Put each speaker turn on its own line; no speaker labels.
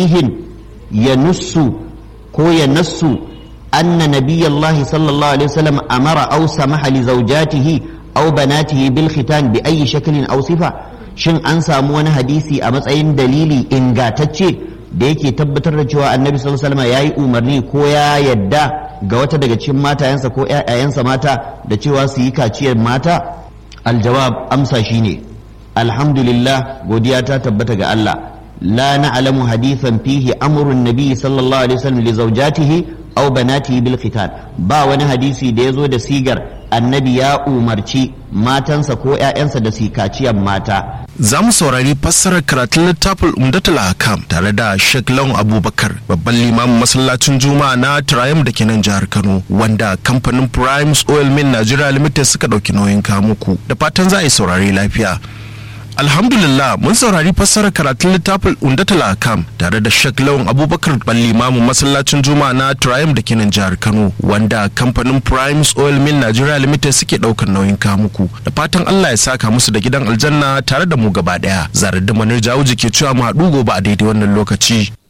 sahihin yanussu anna nabiyallahi sallallahu alaihi wasallam amara aw samaha li zawjatihi aw banatihi bil khitan bi ayi shaklin aw sifa. Shin an samu wani hadisi a matsayin dalili ingatacce da yake tabbatar da cewa annabi sallallahu alaihi wasallam yayi umarni ko ya yadda ga wata daga cikin matayensa ko ƴaƴayensa mata da cewa su yi kaciyar mata? Aljawab, amsa shine alhamdulillah, godiya ta tabbata ga Allah. La na'lamu hadithan fihi amrun nabi sallallahu alaihi wasallam li zawjatihi aw banatihi bil khitan. Ba wani hadisi da yazo da sigar annabi ya umarci matansa ko ƴaƴansa da su kaciyar mata.
Za mu saurari fassarar karatun littafin Umdatul Ahkam tare da Sheikh Lawan Abubakar, babban limamin masallacin Juma'a na Triumph da ke nan jihar Kano, wanda kamfanin Primes Oil Mill Nigeria Limited suka ɗauki nauyin kamuku. Da fatan za a yi saurari lafiya. Alhamdulillah, mun saurari fassarar karatun littafin Umdatul Ahkam tare da Sheikh Lawan Abubakar, babban limamin masallacin Juma'a na Triumph da ke nan jihar Kano, wanda kamfanin Primes Oil Mill Nigeria Limited suke ɗaukar nauyin kamuku. Da fatan Allah ya saka musu da gidan aljanna tare da mu gaba ɗaya. Zarar da Manir Jawuji ke cewa mu haɗu gobe a daidai wannan lokaci.